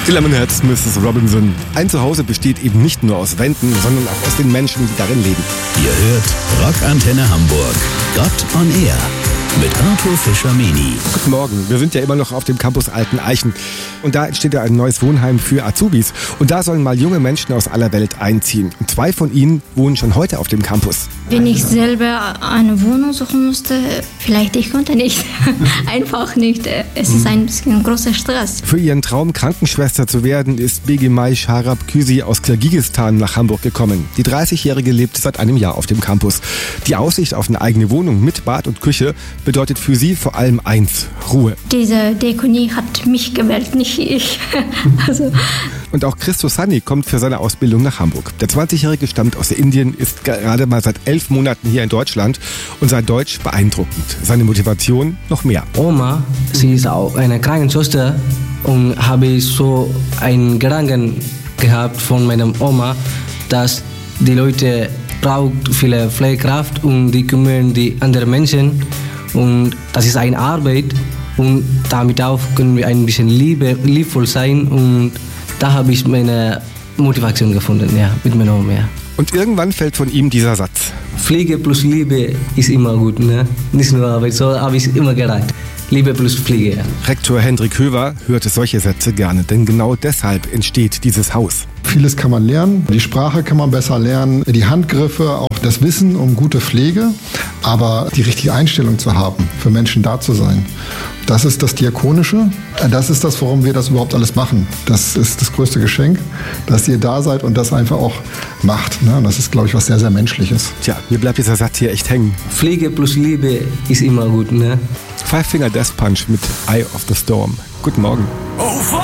Lemonheads, Mrs. Robinson. Ein Zuhause besteht eben nicht nur aus Wänden, sondern auch aus den Menschen, die darin leben. Ihr hört Rockantenne Hamburg. Gott on Air. Mit Arthur Fischer-Meni. Guten Morgen. Wir sind ja immer noch auf dem Campus Alten-Eichen. Und da entsteht ja ein neues Wohnheim für Azubis. Und da sollen mal junge Menschen aus aller Welt einziehen. Und 2 von ihnen wohnen schon heute auf dem Campus. Wenn ich selber eine Wohnung suchen musste, vielleicht ich konnte nicht. Einfach nicht. Es ist ein bisschen großer Stress. Für ihren Traum, Krankenschwester zu werden, ist Begimay Sharab-Küsi aus Kirgisistan nach Hamburg gekommen. Die 30-Jährige lebt seit einem Jahr auf dem Campus. Die Aussicht auf eine eigene Wohnung mit Bad und Küche bedeutet für sie vor allem eins: Ruhe. Diese Diakonie hat mich gewählt, nicht ich. Und auch Christo Sani kommt für seine Ausbildung nach Hamburg. Der 20-Jährige stammt aus Indien, ist gerade mal seit 11 Monaten hier in Deutschland und sein Deutsch beeindruckend. Seine Motivation noch mehr. Oma, sie ist auch eine Krankenschwester und habe ich so einen Gedanken gehabt von meiner Oma, dass die Leute brauchen viele Pflegekraft und die kümmern die anderen Menschen und das ist eine Arbeit und damit auch können wir ein bisschen liebevoll sein und da habe ich meine Motivation gefunden, ja, mit meiner Oma. Ja. Und irgendwann fällt von ihm dieser Satz: Pflege plus Liebe ist immer gut, ne? Nicht nur Arbeit, so habe ich immer gedacht. Liebe plus Pflege. Ja. Rektor Hendrik Höver hörte solche Sätze gerne, denn genau deshalb entsteht dieses Haus. Vieles kann man lernen, die Sprache kann man besser lernen, die Handgriffe, auch das Wissen um gute Pflege, aber die richtige Einstellung zu haben, für Menschen da zu sein. Das ist das Diakonische, das ist das, warum wir das überhaupt alles machen. Das ist das größte Geschenk, dass ihr da seid und das einfach auch macht. Ne? Das ist, glaube ich, was sehr, sehr Menschliches. Tja, mir bleibt dieser Satz hier echt hängen. Pflege plus Liebe ist immer gut, ne? Five Finger Death Punch mit Eye of the Storm. Guten Morgen.